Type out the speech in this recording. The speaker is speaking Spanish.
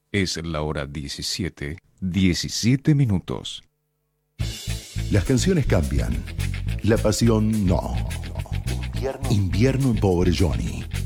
Es la hora 17:17. Las canciones cambian, la pasión no. Invierno en Pobre Johnny.